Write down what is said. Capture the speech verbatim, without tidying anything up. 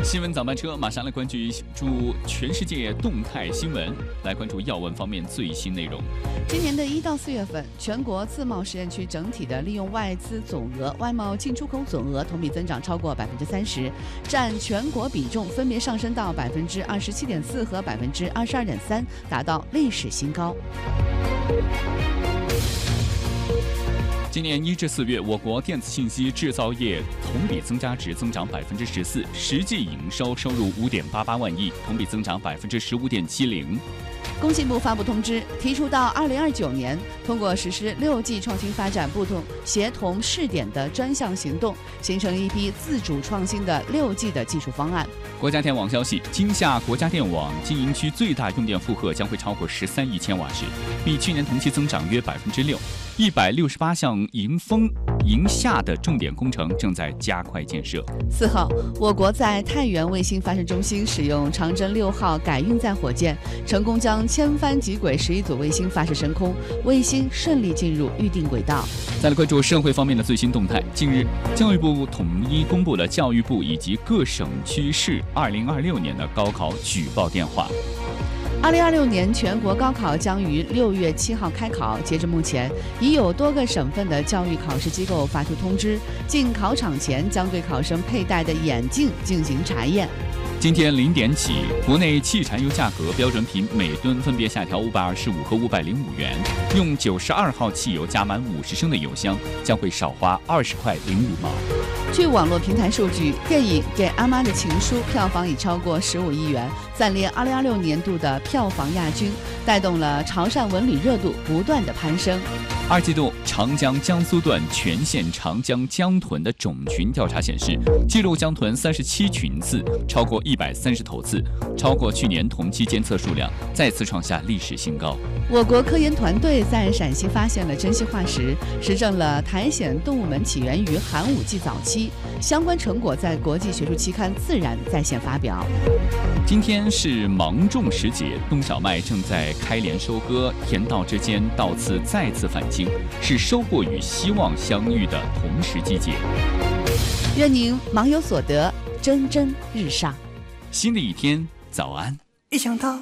新闻早班车马上来关注全世界动态新闻，来关注要闻方面最新内容。 今年的一到四月份，全国自贸试验区整体的利用外资总额、外贸进出口总额同比增长超过百分之三十，占全国比重分别上升到百分之二十七点四和百分之二十二点三，达到历史新高。 今年一至四月，我国电子信息制造业同比增加值增长百分之十四，实际营收收入五点八八万亿，同比增长百分之十五点七零。 工信部发布通知，提出到二零二九年，通过实施六 G 创新发展部同协同试点的专项行动，形成一批自主创新的六 G 的技术方案。 国家电网消息，今夏国家电网经营区最大用电负荷将会超过十三亿千瓦时，比去年同期增长约百分之六。一百六十八项迎风迎夏的重点工程正在加快建设。 四号，我国在太原卫星发射中心使用长征六号改运载火箭，成功将千帆极轨十一组卫星发射升空，卫星顺利进入预定轨道。 再来关注社会方面的最新动态。近日，教育部统一公布了教育部以及各省区市二零二六年的高考举报电话。 二零二六年全国高考将于六月七号开考，截至目前，已有多个省份的教育考试机构发出通知，进考场前将对考生佩戴的眼镜进行查验。 今天零点起，国内汽柴油价格标准品每吨分别下调五百二十五和五百零五元，用九十二号汽油加满五十升的油箱将会少花二十块零五毛。 据网络平台数据，电影《给阿妈的情书》票房已超过十五亿元，暂列二零二六年度的票房亚军，带动了潮汕文旅热度不断的攀升。 二季度长江江苏段全线长江江豚的种群调查显示，记录江豚三十七群次，超过一百三十头次，超过去年同期监测数量，再次创下历史新高。 我国科研团队在陕西发现了珍稀化石，实证了苔藓动物门起源于寒武纪早期，相关成果在国际学术期刊《自然》在线发表。 今天是芒种时节，冬小麦正在开镰收割，田稻之间稻次再次返青，是收获与希望相遇的同时季节。 愿您忙有所得，蒸蒸日上。 新的一天，早安。 一想到